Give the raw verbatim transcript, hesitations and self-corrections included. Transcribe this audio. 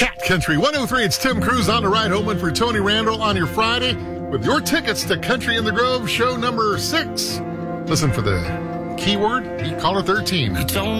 Cat Country one oh three, it's Tim Cruz on the ride home and for Tony Randall on your Friday with your tickets to Country in the Grove show number six. Listen for the keyword, caller thirteen. You don't